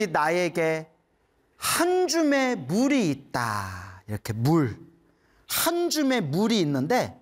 나에게 한 줌의 물이 있다. 이렇게 한 줌의 물이 있는데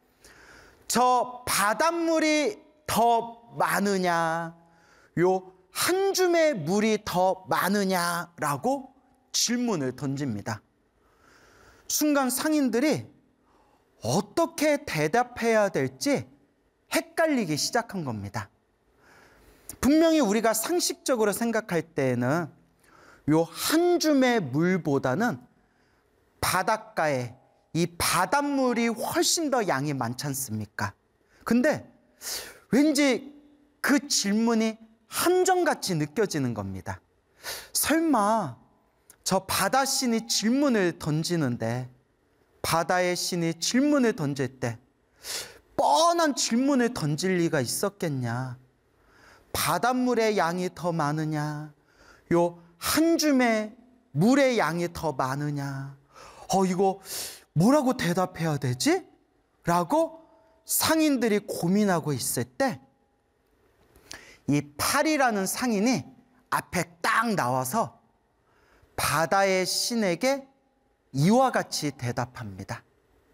저 바닷물이 더 많으냐, 요 한 줌의 물이 더 많으냐라고 질문을 던집니다. 순간 상인들이 어떻게 대답해야 될지 헷갈리기 시작한 겁니다. 분명히 우리가 상식적으로 생각할 때에는 요 한 줌의 물보다는 바닷가에 이 바닷물이 훨씬 더 양이 많지 않습니까? 근데 왠지 그 질문이 함정같이 느껴지는 겁니다. 설마 저 바다 신이 질문을 던지는데, 바다의 신이 질문을 던질 때 뻔한 질문을 던질 리가 있었겠냐? 바닷물의 양이 더 많으냐? 요 한 줌의 물의 양이 더 많으냐? 이거 뭐라고 대답해야 되지? 라고 상인들이 고민하고 있을 때 이 팔이라는 상인이 앞에 딱 나와서 바다의 신에게 이와 같이 대답합니다.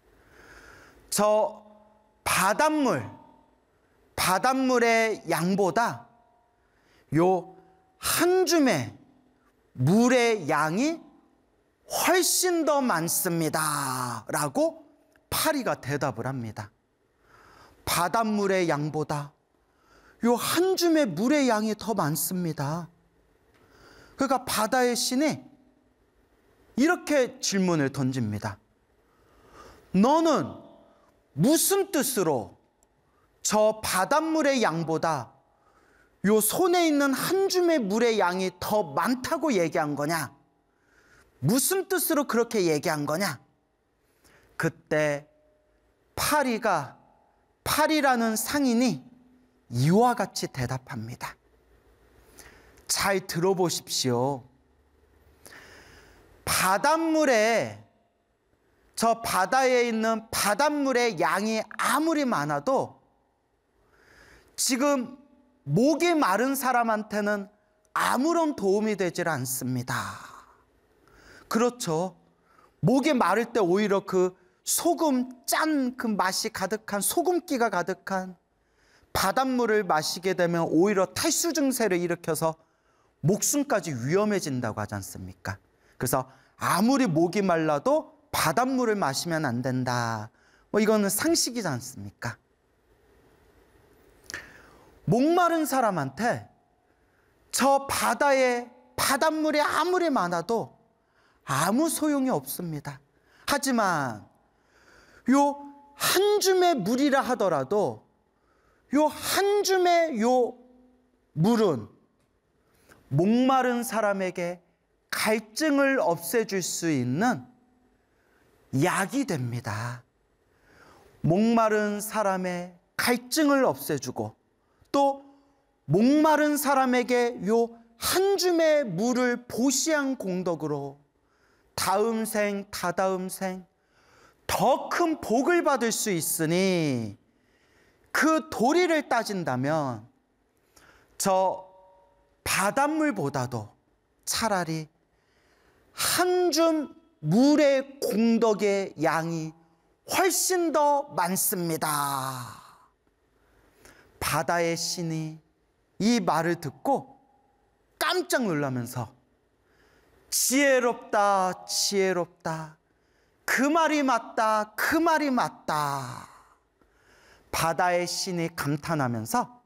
저 바닷물의 양보다 요 한 줌의 물의 양이 훨씬 더 많습니다. 라고 파리가 대답을 합니다. 바닷물의 양보다 요 한 줌의 물의 양이 더 많습니다. 그러니까 바다의 신이 이렇게 질문을 던집니다. 너는 무슨 뜻으로 저 바닷물의 양보다 요 손에 있는 한 줌의 물의 양이 더 많다고 얘기한 거냐? 무슨 뜻으로 그렇게 얘기한 거냐? 그때 파리라는 상인이 이와 같이 대답합니다. 잘 들어보십시오. 저 바다에 있는 바닷물의 양이 아무리 많아도 지금 목이 마른 사람한테는 아무런 도움이 되질 않습니다. 그렇죠. 목이 마를 때 오히려 그 짠 그 맛이 가득한, 소금기가 가득한 바닷물을 마시게 되면 오히려 탈수 증세를 일으켜서 목숨까지 위험해진다고 하지 않습니까? 그래서 아무리 목이 말라도 바닷물을 마시면 안 된다. 이거는 상식이지 않습니까? 목마른 사람한테 저 바다에 바닷물이 아무리 많아도 아무 소용이 없습니다. 하지만 요 한 줌의 물이라 하더라도 요 한 줌의 요 물은 목마른 사람에게 갈증을 없애줄 수 있는 약이 됩니다. 목마른 사람의 갈증을 없애주고 또 목마른 사람에게 요 한 줌의 물을 보시한 공덕으로 다음 생, 다다음 생 더 큰 복을 받을 수 있으니 그 도리를 따진다면 저 바닷물보다도 차라리 한 줌 물의 공덕의 양이 훨씬 더 많습니다. 바다의 신이 이 말을 듣고 깜짝 놀라면서 지혜롭다, 지혜롭다. 그 말이 맞다, 그 말이 맞다. 바다의 신이 감탄하면서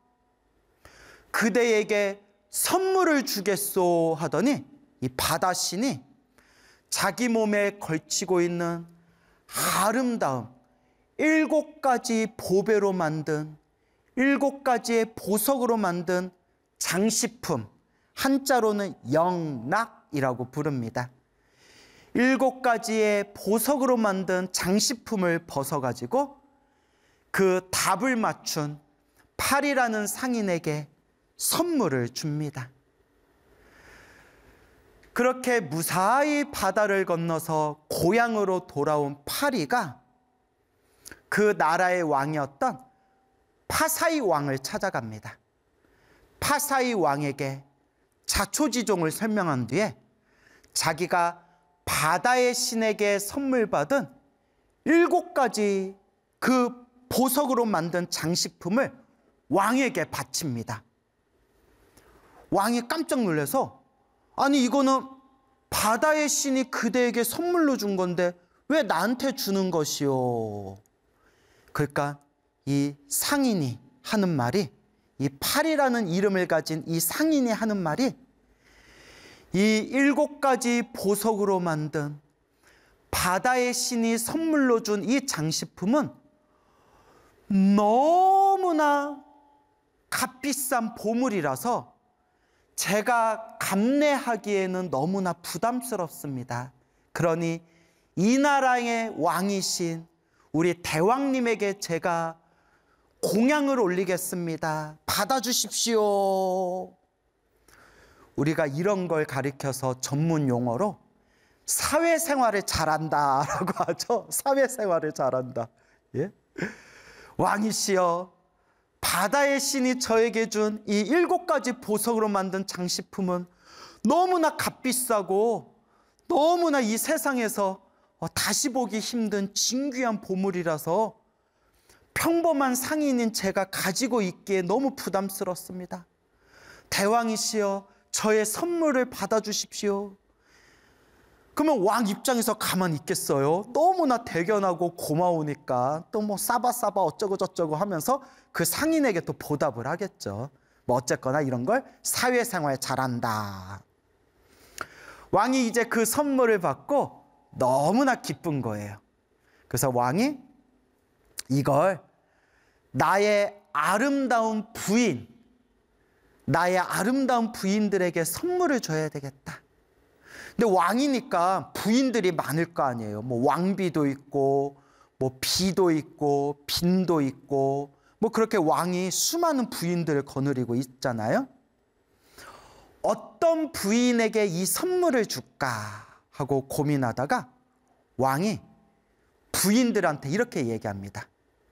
그대에게 선물을 주겠소 하더니 이 바다 신이 자기 몸에 걸치고 있는 아름다운 7가지 보배로 만든 7가지의 보석으로 만든 장식품, 한자로는 영락이라고 부릅니다. 7가지의 보석으로 만든 장식품을 벗어가지고 그 답을 맞춘 팔이라는 상인에게 선물을 줍니다. 그렇게 무사히 바다를 건너서 고향으로 돌아온 파리가 그 나라의 왕이었던 파사이 왕을 찾아갑니다. 파사이 왕에게 자초지종을 설명한 뒤에 자기가 바다의 신에게 선물 받은 7가지 그 보석으로 만든 장식품을 왕에게 바칩니다. 왕이 깜짝 놀라서 아니 이거는 바다의 신이 그대에게 선물로 준 건데 왜 나한테 주는 것이요? 그러니까 이 상인이 하는 말이, 이 팔이라는 이름을 가진 이 상인이 하는 말이, 이 7가지 보석으로 만든 바다의 신이 선물로 준 이 장식품은 너무나 값비싼 보물이라서 제가 감내하기에는 너무나 부담스럽습니다. 그러니 이 나라의 왕이신 우리 대왕님에게 제가 공양을 올리겠습니다. 받아주십시오. 우리가 이런 걸 가리켜서 전문 용어로 사회생활을 잘한다라고 하죠. 사회생활을 잘한다. 예? 왕이시여, 바다의 신이 저에게 준 이 7가지 보석으로 만든 장식품은 너무나 값비싸고 너무나 이 세상에서 다시 보기 힘든 진귀한 보물이라서 평범한 상인인 제가 가지고 있기에 너무 부담스럽습니다. 대왕이시여, 저의 선물을 받아주십시오. 그러면 왕 입장에서 가만히 있겠어요? 너무나 대견하고 고마우니까 또 뭐 싸바싸바 어쩌고 저쩌고 하면서 그 상인에게 또 보답을 하겠죠. 뭐 어쨌거나 이런 걸 사회생활 잘한다. 왕이 이제 그 선물을 받고 너무나 기쁜 거예요. 그래서 왕이 이걸 나의 아름다운 부인, 나의 아름다운 부인들에게 선물을 줘야 되겠다. 근데 왕이니까 부인들이 많을 거 아니에요. 뭐 왕비도 있고 뭐 비도 있고 빈도 있고 뭐 그렇게 왕이 수많은 부인들을 거느리고 있잖아요. 어떤 부인에게 이 선물을 줄까 하고 고민하다가 왕이 부인들한테 이렇게 얘기합니다.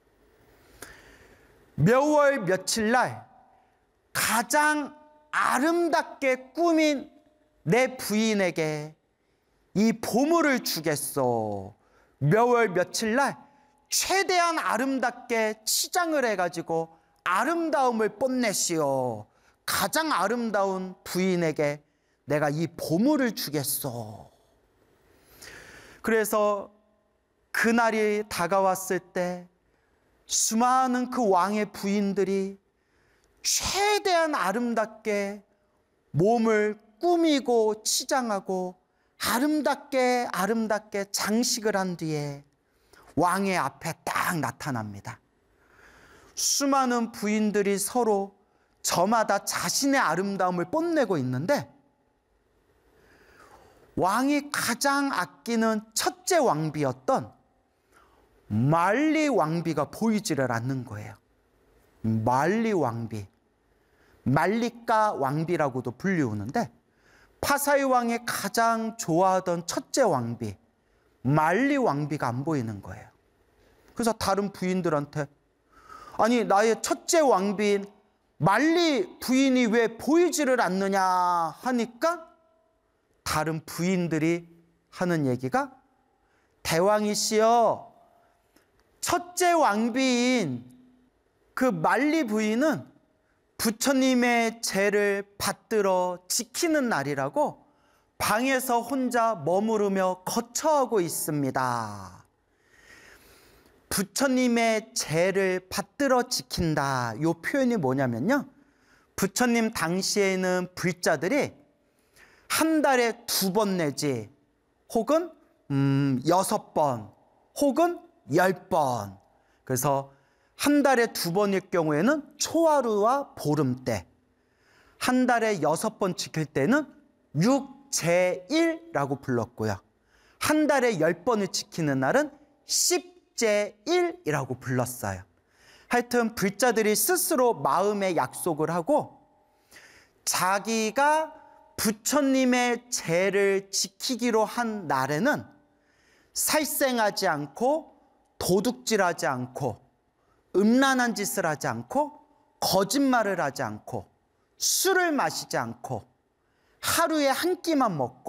몇 월 며칠 날 가장 아름답게 꾸민 내 부인에게 이 보물을 주겠소. 몇 월 며칠 날 최대한 아름답게 치장을 해가지고 아름다움을 뽐내시오. 가장 아름다운 부인에게 내가 이 보물을 주겠소. 그래서 그날이 다가왔을 때 수많은 그 왕의 부인들이 최대한 아름답게 몸을 꾸미고 치장하고 아름답게 장식을 한 뒤에 왕의 앞에 딱 나타납니다. 수많은 부인들이 서로 저마다 자신의 아름다움을 뽐내고 있는데 왕이 가장 아끼는 첫째 왕비였던 말리 왕비가 보이지를 않는 거예요. 말리 왕비, 말리까 왕비라고도 불리우는데 파사이 왕이 가장 좋아하던 첫째 왕비 말리 왕비가 안 보이는 거예요. 그래서 다른 부인들한테 아니 나의 첫째 왕비인 말리 부인이 왜 보이지를 않느냐 하니까 다른 부인들이 하는 얘기가 대왕이시여, 첫째 왕비인 그 말리 부인은 부처님의 제를 받들어 지키는 날이라고 방에서 혼자 머무르며 거처하고 있습니다. 부처님의 제를 받들어 지킨다. 이 표현이 뭐냐면요, 부처님 당시에는 불자들이 한 달에 2번 내지 혹은 6번 혹은 10번, 그래서 한 달에 2번일 경우에는 초하루와 보름 때, 한 달에 6번 지킬 때는 육제일라고 불렀고요. 한 달에 10번을 지키는 날은 십제일이라고 불렀어요. 하여튼 불자들이 스스로 마음의 약속을 하고 자기가 부처님의 제를 지키기로 한 날에는 살생하지 않고 도둑질하지 않고 음란한 짓을 하지 않고 거짓말을 하지 않고 술을 마시지 않고 하루에 한 끼만 먹고